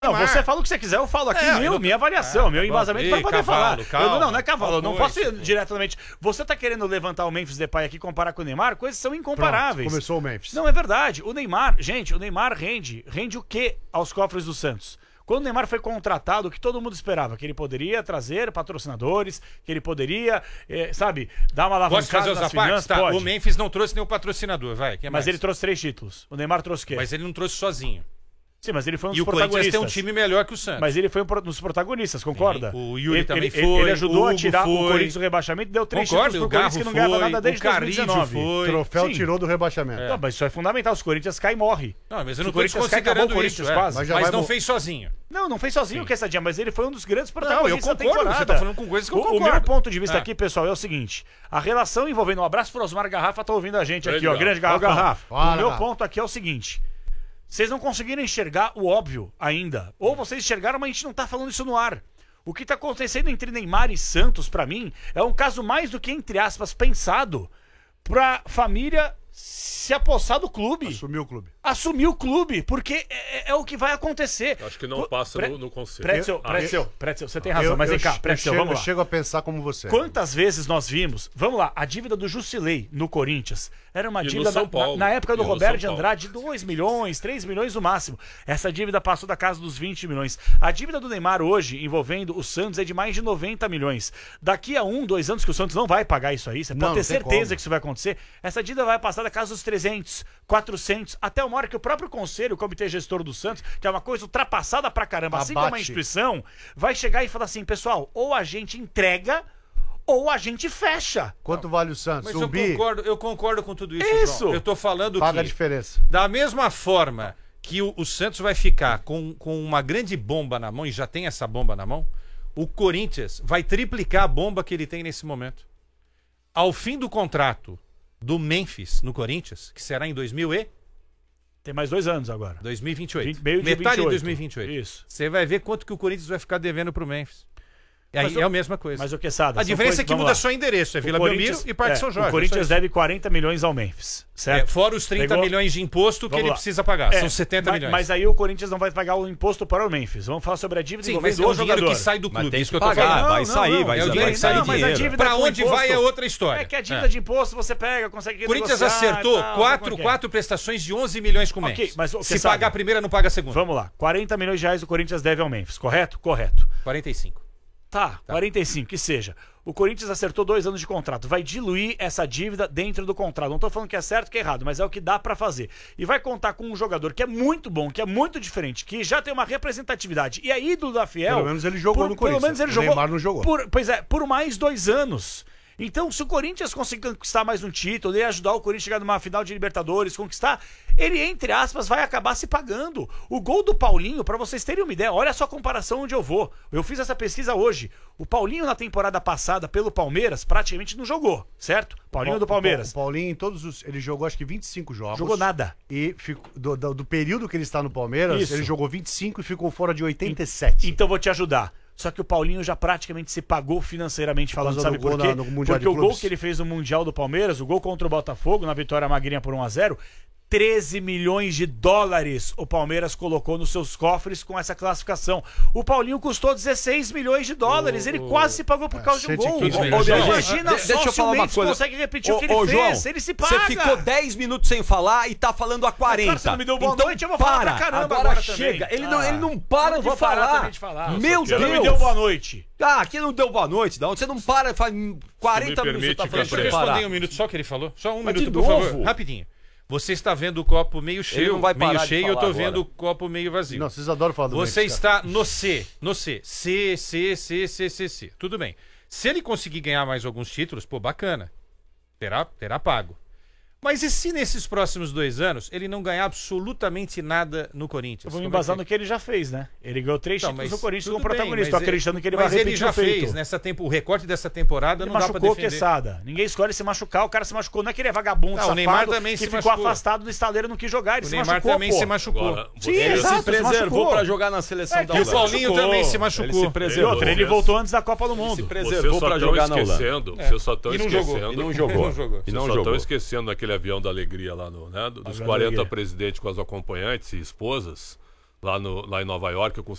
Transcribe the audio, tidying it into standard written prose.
Não, você fala o que você quiser, eu falo aqui minha avaliação, meu embasamento para poder falar. Calma, não é cavalo, eu não posso ir diretamente. Você tá querendo levantar o Memphis Depay aqui e comparar com o Neymar? Coisas são incomparáveis. Pronto, começou o Memphis. Não, é verdade. O Neymar rende o quê aos cofres do Santos? Quando o Neymar foi contratado, o que todo mundo esperava? Que ele poderia trazer patrocinadores, que ele poderia, dar uma alavancada nas finanças. Tá, o Memphis não trouxe nenhum patrocinador, vai. Mas ele trouxe 3 títulos. O Neymar trouxe o quê? Mas ele não trouxe sozinho. Sim, mas ele foi um dos protagonistas. E o Corinthians tem um time melhor que o Santos. Mas ele foi um dos protagonistas, concorda? O Yuri também foi. Ele ajudou a tirar o Corinthians do rebaixamento e deu 3 títulos pro Corinthians que não ganhava nada desde 2019. O troféu tirou do rebaixamento. Não, mas isso é fundamental. Os Corinthians caem e morrem. Não, mas eu não tô considerando isso. Mas não fez sozinho. Não fez sozinho o Quessadinha, mas ele foi um dos grandes protagonistas da temporada. Você tá falando com coisas que eu concordo. O meu ponto de vista aqui, pessoal, é o seguinte. A relação envolvendo... Um abraço pro Osmar Garrafa, tá ouvindo a gente aqui, ó. Grande Garrafa. O meu ponto aqui é o seguinte. Vocês não conseguiram enxergar o óbvio ainda. Ou vocês enxergaram, mas a gente não tá falando isso no ar. O que tá acontecendo entre Neymar e Santos, pra mim, é um caso mais do que, entre aspas, pensado pra família se apossar do clube. Assumir o clube, porque é o que vai acontecer. Acho que não passa no conselho. Pretzel, você tem razão, mas vem cá, Pretzel, vamos lá. Eu chego a pensar como você. Quantas vezes nós vimos, vamos lá, a dívida do Jusilei no Corinthians era uma dívida na época do Roberto de Andrade de 2 milhões, 3 milhões no máximo. Essa dívida passou da casa dos 20 milhões. A dívida do Neymar hoje, envolvendo o Santos, é de mais de 90 milhões. Daqui a 1, 2 anos que o Santos não vai pagar isso aí, você pode ter certeza que isso vai acontecer, essa dívida vai passar da casa dos 300, 400, até uma hora que o próprio conselho, o comitê gestor do Santos, que é uma coisa ultrapassada pra caramba, assim como a instituição, vai chegar e falar assim, pessoal, ou a gente entrega ou a gente fecha. Quanto vale o Santos? Mas eu concordo com tudo isso, João. Eu tô falando paga a diferença. Da mesma forma que o Santos vai ficar com uma grande bomba na mão, e já tem essa bomba na mão, o Corinthians vai triplicar a bomba que ele tem nesse momento. Ao fim do contrato do Memphis no Corinthians, que será em 2000 Tem mais 2 anos agora. 2028. Metade de 2028. Isso. Você vai ver quanto que o Corinthians vai ficar devendo pro Memphis. É a mesma coisa. Mas o Quesada... A diferença é que muda só endereço. É Vila Belmiro e Parque São Jorge. O Corinthians deve 40 milhões ao Memphis, certo? Fora os 30 milhões de imposto que ele precisa pagar. São 70 milhões. Mas aí o Corinthians não vai pagar o imposto para o Memphis. Vamos falar sobre a dívida envolvendo o jogador. Dinheiro que sai do clube. Isso que eu tô falando. Vai sair dinheiro. Pra onde vai é outra história. É que a dívida de imposto você pega, consegue O Corinthians acertou 4 prestações de 11 milhões com o Memphis. Se pagar a primeira, não paga a segunda. Vamos lá. 40 milhões de reais o Corinthians deve ao Memphis, correto? Correto. 45. Tá, 45, que seja. O Corinthians acertou 2 anos de contrato. Vai diluir essa dívida dentro do contrato. Não tô falando que é certo que é errado, mas é o que dá pra fazer. E vai contar com um jogador que é muito bom, que é muito diferente, que já tem uma representatividade e é ídolo da Fiel. Pelo menos ele jogou no Corinthians. Pelo menos ele jogou. O Neymar não jogou. Por mais 2 anos. Então, se o Corinthians conseguir conquistar mais um título e ajudar o Corinthians a chegar numa final de Libertadores, conquistar, ele, entre aspas, vai acabar se pagando. O gol do Paulinho, pra vocês terem uma ideia, olha só a comparação onde eu vou. Eu fiz essa pesquisa hoje. O Paulinho, na temporada passada, pelo Palmeiras, praticamente não jogou, certo? Paulinho do Palmeiras. O Paulinho, ele jogou acho que 25 jogos. Jogou nada. E do período que ele está no Palmeiras, ele jogou 25 e ficou fora de 87. Então vou te ajudar. Só que o Paulinho já praticamente se pagou financeiramente falando, sabe por quê? Porque o gol que ele fez no Mundial do Palmeiras, o gol contra o Botafogo, na vitória magrinha por 1-0, 13 milhões de dólares o Palmeiras colocou nos seus cofres com essa classificação. O Paulinho custou 16 milhões de dólares, ele quase se pagou por causa de um gol. Imagina só se o Mendes consegue repetir o que ele fez, ele se paga. Você ficou 10 minutos sem falar e tá falando a 40. Cara, você não me deu boa noite, eu vou falar pra caramba agora chega. Ele não para de falar. Meu Deus. Você não me deu boa noite. Aqui não deu boa noite, não. Você não para, faz 40 minutos você tá falando. Deixa eu responder 1 minuto só que ele falou. Só 1 minuto, por favor. Rapidinho. Você está vendo o copo meio cheio, eu tô vendo o copo meio vazio. Não, vocês adoram falar do Você está no C. C. Tudo bem. Se ele conseguir ganhar mais alguns títulos, pô, bacana. Terá pago. Mas e se nesses próximos 2 anos ele não ganhar absolutamente nada no Corinthians? Eu vou me embasar no que ele já fez, né? Ele ganhou 3 títulos no Corinthians como protagonista. Estou acreditando que ele vai repetir o feito. Mas ele já fez o recorte dessa temporada, não dá pra defender. Ele machucou Quesada. Ninguém escolhe se machucar, o cara se machucou. Não é que ele é vagabundo, safado, o Neymar também que ficou afastado do estaleiro, não quis jogar. Ele se machucou, O Neymar também se machucou. Agora, sim, ele exato, se preservou pra jogar na seleção da E o Holanda. Paulinho também se machucou. Ele se preservou. Ele voltou antes da Copa do Mundo. Ele se preservou pra jogar na Holanda. Vocês só estão esquecendo. E não jogou. Vocês só estão esquecendo daquele avião da alegria lá dos 40 presidentes com as acompanhantes e esposas, lá em Nova York, com